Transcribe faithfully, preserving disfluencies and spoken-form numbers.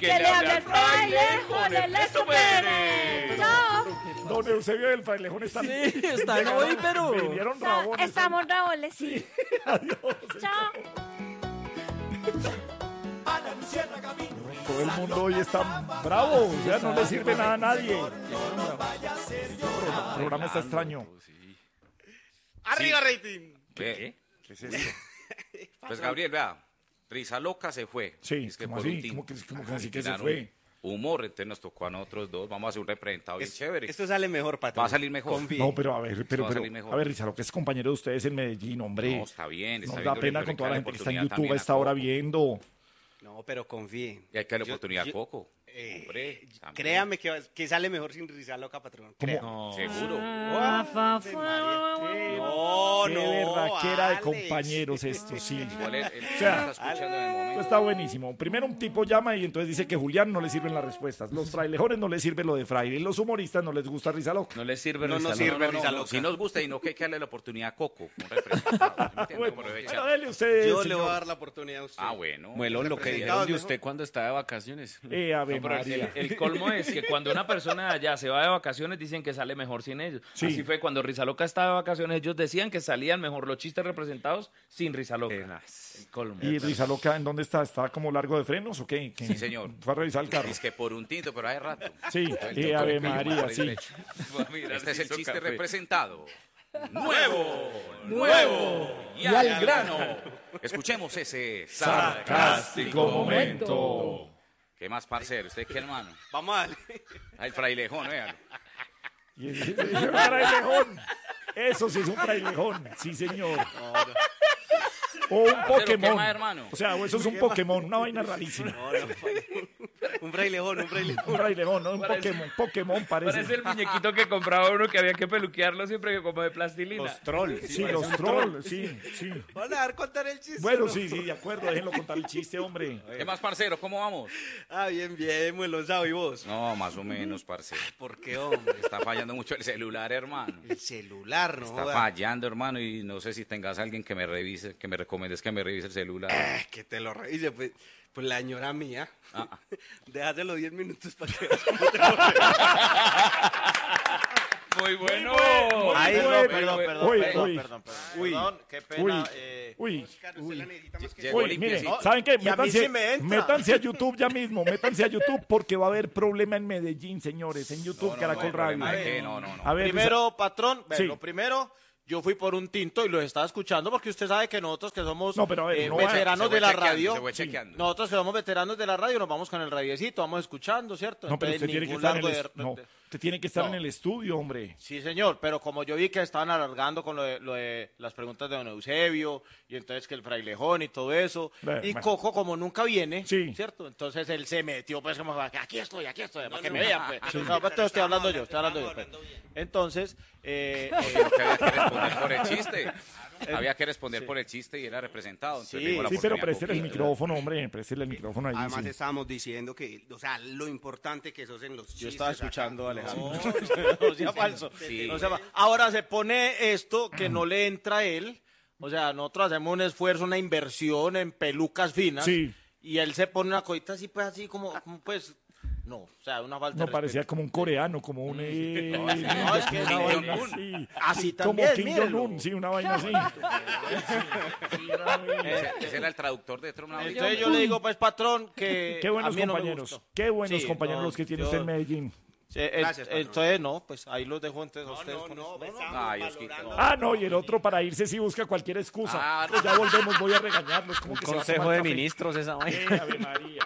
Que le hable al frailejón, el Ernesto Pérez. Chao. Don Eusebio del frailejón está... Sí, están hoy, pero... Vinieron rabones. Estamos rabones, sí. Adiós. Chao. Todo el mundo hoy está bravo, o sea, no le sirve nada a nadie. El programa está extraño. ¡Arriba, rating! ¿Qué? ¿Qué es eso? Pues Gabriel, vea, Risa Loca se fue. Sí, es que ¿cómo por así? un tinto. ¿Cómo que, cómo que así que se Tiraron fue? Humor, entonces nos tocó a nosotros dos. Vamos a hacer un representado bien Es- chévere. Esto sale mejor, patrón. Va a salir mejor. Confíe. No, pero a ver, pero, va a pero, salir mejor. a ver, Rizalo, que es compañero de ustedes en Medellín, hombre. No, está bien. Está Nos bien, da pena pero con toda la hay que gente que está en darle YouTube a oportunidad esta hora también viendo. No, pero confíe. Y hay que darle Yo- oportunidad yo- a Coco. Eh, Hombre, también. Créame que, va- que sale mejor sin risa loca, patrón. ¿Cómo? No. Seguro. Ave María. No, Qué no, berraquera de Alex. compañeros esto, sí. Igual él, él O sea, está escuchando en el momento. Esto está buenísimo. Primero un tipo llama y entonces dice que Julián no le sirven las respuestas. Los frailejones no les sirve lo de fraile. Y los humoristas no les gusta Risa Loca. No les sirve No Risa nos Loca. sirve. No, no, Risa no, loca. si nos gusta y no que hay que darle la oportunidad a Coco, un representado. ¿sí me entiende? Bueno, Aprovecha. bueno, dele usted, Yo le señor. voy a dar la oportunidad a usted. Ah, bueno. Muelón, lo que Representado dijeron de mejor. usted cuando está de vacaciones. Eh, Ave No, pero el, María. el colmo es que cuando una persona de allá se va de vacaciones dicen que sale mejor sin ellos. Sí. Así fue cuando Risa Loca estaba de vacaciones, ellos decían que salían mejor los chistes representados sin Risa Loca. El colmo. ¿Y Risa Loca en dónde está? ¿Está como largo de frenos o qué? ¿Qué? Sí, señor. Fue a revisar el carro. Es que por un tinto, pero hace rato. Sí, Entonces, eh, tocó Ave el María, carril sí. derecho. Mira, Este es se el hizo chiste café. representado. Nuevo, nuevo y al grano. Escuchemos ese Sarcástico momento. ¿Qué más, parcero? ¿Usted qué, hermano? Vamos a darle. Ah, el frailejón, véalo. Y ese ese es un frailejón. Eso sí es un frailejón. Sí, señor. O un Parcero, ¿qué Pokémon. más, hermano? O sea, o eso es un Pokémon, una vaina rarísima. No, no, un frailejón, un frailejón. Un frailejón, no un Parece- Pokémon. Pokémon parece. Parece el muñequito que compraba uno que había que peluquearlo siempre que como de plastilina. Los trolls. Sí, los trolls, sí, sí. ¿Van a dar contar el chiste? Bueno, no? sí, sí, de acuerdo, déjenlo contar el chiste, hombre. ¿Qué más, parcero? ¿Cómo vamos? Ah, bien, bien, Muelón sabe, ¿y vos? No, más o menos, parcero. ¿Por qué, hombre? Está fallando mucho el celular, hermano. El celular, ¿no? Está joda. fallando, hermano, y no sé si tengas alguien que me revise, que me recomiendes que me revise el celular. Ah, que te lo revise, pues, pues la señora mía. Ah, ah. Déjaselo diez minutos para que veas cómo te Muy bueno. Muy Ay, no, bueno. perdón, perdón, Uy, perdón, uy. perdón, perdón. Uy. Perdón, qué pena. Uy, eh, uy, Llegó uy, mire, limpiecito. ¿saben qué? Y a mí Métanse, sí me entra. métanse a YouTube ya mismo, métanse a YouTube porque va a haber problema en Medellín, señores, en YouTube, No, no, Caracol no hay problema Radio. de qué, no, no, no. A ver, Primero, patrón, ve, Sí. lo primero, yo fui por un tinto y lo estaba escuchando porque usted sabe que nosotros que somos No, pero a ver, eh, no, veteranos se fue de la chequeando, radio, se fue sí, chequeando. nosotros que somos veteranos de la radio nos vamos con el radiecito, vamos escuchando, ¿cierto? no, pero Entonces, usted tiene que ningún estar en el, largo est- de- no, usted tiene que estar No. en el estudio, hombre. Sí, señor, pero como yo vi que estaban alargando con lo de, lo de las preguntas de don Eusebio, y entonces que el frailejón y todo eso, Bueno, y bueno. Coco como nunca viene, Sí. ¿cierto? Entonces él se metió, pues como, aquí estoy, aquí estoy, para que me vean, pues. No, pues, te estoy hablando yo, estoy hablando yo. pues. Entonces, eh, eh, Pero que había que responder por el chiste. Había que responder por el chiste y era representado. Entonces Sí, le dimos la Sí, pero oportunidad a préstele el Coquito. micrófono, hombre, préstele el micrófono ahí. Además sí. estábamos diciendo que, o sea, lo importante que sos en los chistes. yo estaba acá. escuchando a Alejandro. No, No sea falso. Sí. No sea fa- Ahora se pone esto que no le entra a él. O sea, nosotros hacemos un esfuerzo, una inversión en pelucas finas. Sí. Y él se pone una cosita así, pues así como, como, pues. No, o sea, una falta No de parecía respeto. como un coreano, como un... eh, No, es que una no, vaina no. así. Así Sí, como también, Kim mírelo. Jong-un, sí, una vaina así. Sí, era muy- Ese, ese era el traductor de Trump. Entonces yo le digo, pues, patrón, que. Qué buenos a mí no me compañeros, gustó. qué buenos Sí, compañeros no, los que tiene yo- usted en Medellín. Sí, eh, Gracias, patrón. entonces, no, pues ahí los dejo entonces a No, ustedes. no, con no, eso. estamos Ay, Osquito. valorando. Ah, no, y el otro para irse sí busca cualquier excusa. Ah, Pues ya volvemos, voy a regañarlos. Como que se va a Consejo tomar de café. ministros esa vaina. Eh, Ave María.